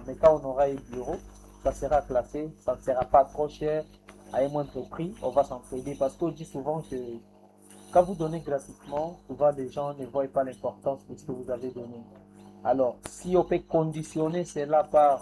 Mais quand on aura un bureau, ça sera classé, ça ne sera pas trop cher, à un moindre prix, on va s'entraider. Parce qu'on dit souvent que quand vous donnez gratuitement, souvent les gens ne voient pas l'importance de ce que vous avez donné. Alors, si on peut conditionner cela par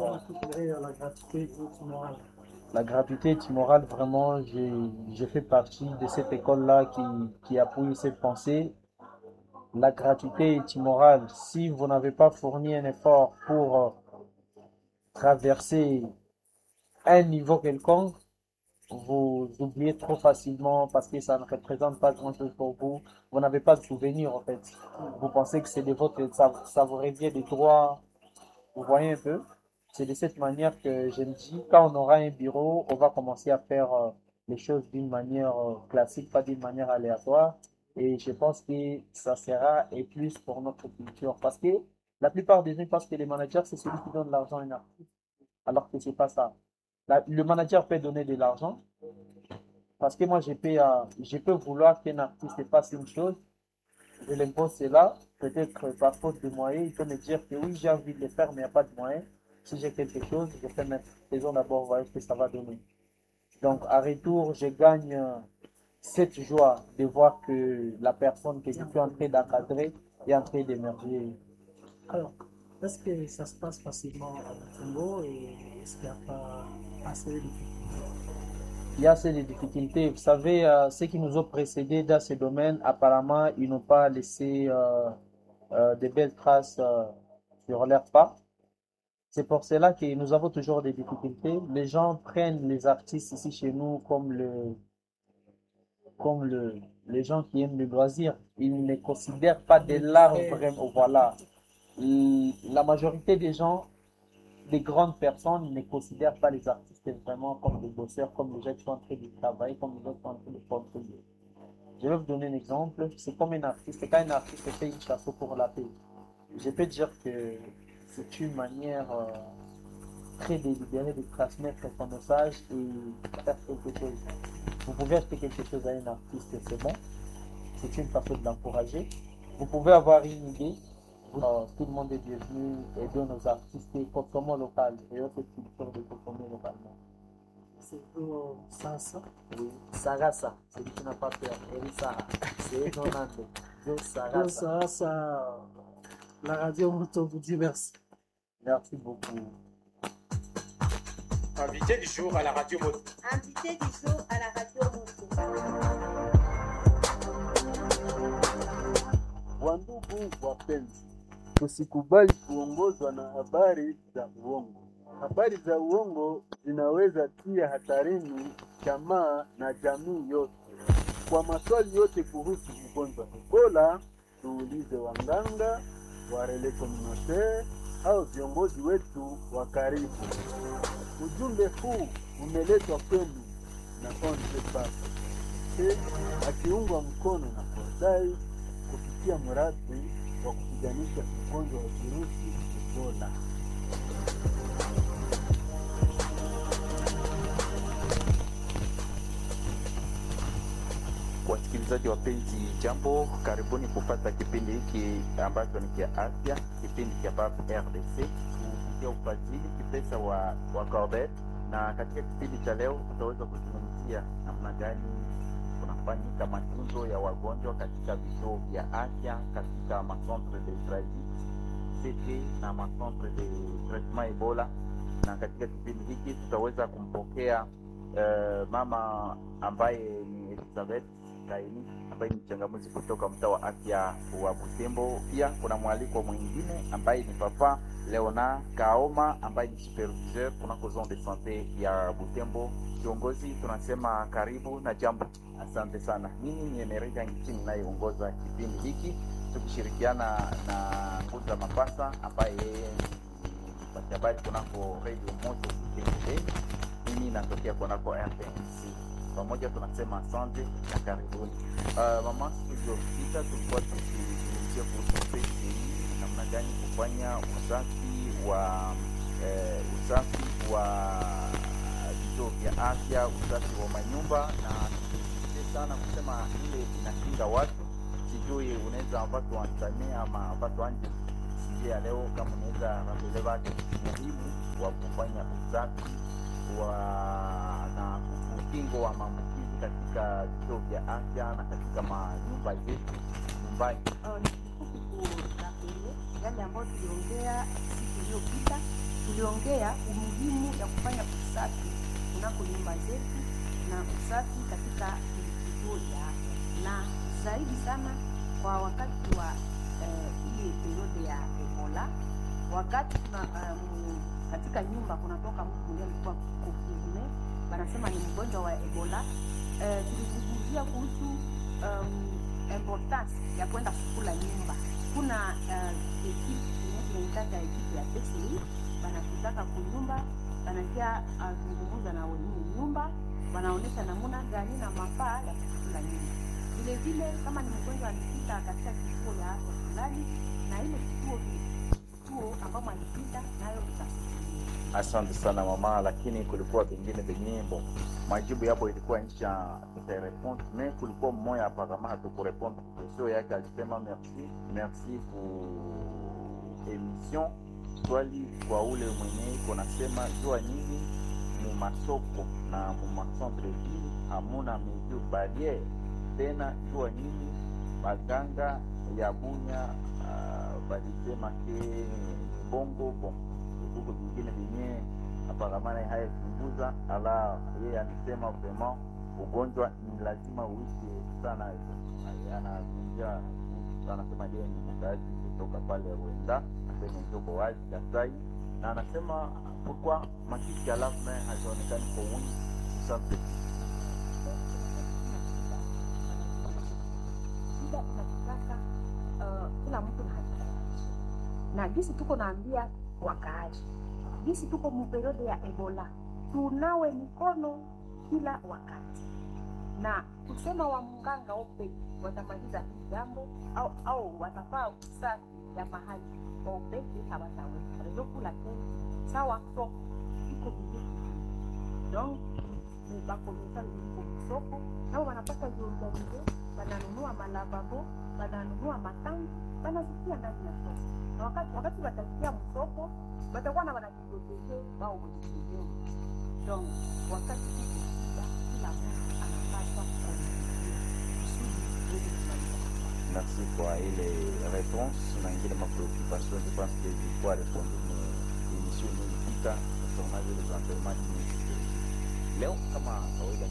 la gratuité morale, vraiment, j'ai fait partie de cette école-là qui appuie cette pensée. La gratuité est immorale. Si vous n'avez pas fourni un effort pour traverser un niveau quelconque, vous oubliez trop facilement parce que ça ne représente pas grand-chose pour vous. Vous n'avez pas de souvenir en fait. Vous pensez que c'est de votre, ça vous revient des droits. Vous voyez un peu? C'est de cette manière que je me dis, quand on aura un bureau, on va commencer à faire les choses d'une manière classique, pas d'une manière aléatoire. Et je pense que ça sera et plus pour notre culture. Parce que la plupart des gens pensent que les managers, c'est celui qui donne l'argent à un artiste. Alors que c'est pas ça. Le manager peut donner de l'argent. Parce que moi, je peux vouloir qu'un artiste fasse une chose. Je l'impose cela. Peut-être par faute de moyens, il peut me dire que oui, j'ai envie de le faire, mais il n'y a pas de moyens. Si j'ai quelque chose, je peux mettre. Faisons d'abord voir ce que ça va donner. Donc, à retour, je gagne cette joie de voir que la personne que je suis en train d'encadrer est en train d'émerger. Alors, est-ce que ça se passe facilement à Congo et est-ce qu'il n'y a pas assez de difficultés? Il y a assez de difficultés. Vous savez, ceux qui nous ont précédés dans ce domaine, apparemment, ils n'ont pas laissé de belles traces sur leur pas. C'est pour cela que nous avons toujours des difficultés. Les gens prennent les artistes ici chez nous comme les gens qui aiment le loisir. Ils ne considèrent pas de l'art vraiment. Voilà. La majorité des gens, des grandes personnes, ne considèrent pas les artistes vraiment comme des bosseurs, comme les gens qui sont en train de travailler, comme les gens qui sont en train de contribuer. Je vais vous donner un exemple. C'est comme un artiste. Quand un artiste fait une chanson pour la paix, je peux dire que c'est une manière très délibérée de transmettre son message et faire quelque chose. Vous pouvez acheter quelque chose à un artiste, c'est bon. C'est une façon de l'encourager. Vous pouvez avoir une idée. Tout le monde est bienvenu et de nos artistes consommons local et autres cultures de consommer localement. C'est pour ça. Oui, Sarasa, celui qui n'a pas peur. Erisa, c'est Nonando. Joe Donc, Sarasa. la radio Moto vous dit merci. Merci beaucoup. Invité du jour à la radio Moto. Invité du jour à la radio Moto. Wandugu wapenzi, tusikubali kuongozwa na habari za uongo. Habari za uongo zinaweza tia hatarini jamaa na jamii yote. Kwa maswali yote kuhusu ugonjwa Ebola, tuulize wanganga, warele communautaire au viongozi wetu wa karibu. Ujumbe huu umeletwa kwenu na Onze Papa akiungwa mkono na Kodai kupitia mradi wa kupiganisha ugonjwa wa virusi Ebola. Wasikilizaji wapenzi, jambo, karibuni kupata kipindi hiki ambacho ni kia afya, kipindi cha PAP RDC kupitia ufadhili kipesa wa Cordet. Na katika kipindi cha leo tutaweza kuzungumzia namna gani kunafanyika matunzo ya wagonjwa katika vituo vya afya, katika macentre de transit CT na macentre de traitement Ebola. Na katika kipindi hiki tutaweza kumpokea mama ambaye ni Elizabeth Kaini ambaye ni mchangamuzi kutoka mtaa wa afya wa Butembo. Pia kuna mwaliko mwingine ambaye ni Papa Leona Kaoma ambaye ni superviseur kunako zone de santé ya Butembo. Kiongozi, tunasema karibu na jambo. Asante sana. Mimi ni Emerita Nchini ninayeongoza kipindi hiki tukishirikiana na Nguza Mapasa ambaye yeye ni mpasha habari kunako Radio Moto Butembo. Mimi natokea kunako RTNC. Pamoja tunasema asante na karibuni. Mama, tuliopita tulikuwa tukizungumzia kuhusu PCI, namna gani kufanya usafi wa vituo vya afya, usafi wa manyumba, na sana kusema ile inakinga watu. Sijui unaweza watu wanzania ama watu anje ya leo, kama unaweza rapeleva muhimu wa kufanya usafi na ukingo wa maambukizi katika vituo vya afya na katika manyumba zetu nyumbani. Ni kifupi kurapele yale ambayo tuliongea siku iliyopita. Tuliongea umuhimu ya kufanya usafi kunako nyumba zetu na usafi katika vituo vya afya, na zaidi sana kwa wakati wa ile periode ya Ebola, wakati katika nyumba kunatoka mtu mmoja alikuwa confirmed, wanasema ni mgonjwa wa Ebola. Tulizungumzia kuhusu importance ya kwenda kukula nyumba. Kuna ekipi tunaitaka ekipi ya PCI, wanataka kunyumba, wanakia zungumza na wenye nyumba, wanaonesha namna gani na mafaa ya kukula nyumba. Vile vile kama ni mgonjwa alipita katika kituo ya afya fulani, na ile kituo ambao alipita nayo itasimamia. Asante sana mama, lakini kulikuwa vingine vyenye majibu yapo ilikuwa ncha itareponde, mais kulikuwa mmoja hapa kama hatukureponde question yake, alisema merci pour emission. Swali kwa ule mwenye iko nasema jua nini mu masoko na mu macentre ville hamuna mesure barriere tena, jua nini baganga ya Bunya balisema ke bongo huko vingine vyenye aparamana hayachunguza. Ala yeye anasema vraiment ugonjwa ni lazima uishi sana, anazungumzia anasema yeye ni mkazi kutoka pale Rwanda, anasema njoko wazi Kasai, na anasema pourquoi makiki ya lave main haionekani kwa wingi sasa. Tunataka kila mtu na gisi tuko naambia wakaaji, gisi tuko mperiode ya Ebola, tunawe mikono kila wakati, na kusema wa mganga ope watamaliza hii jambo au watafaa usafi ya mahali opeke hawataweza rezokula tena sawa soko iko vizuri. Donc ni bakomesa liko soko nao wanapata jiorganize, wananunua malavabo, wananunua matangi, wanazitia ndani ya soko, na wakati watakia msoko watakuwa na wanajiprotege wao wenyewe. Donc wakati kila mtu anapaswa Merci pour ile réponse na ingine ma préoccupation. Je pense que je dois répondre à l'émission iliyopita sur les enseignements. Leo kama kawaida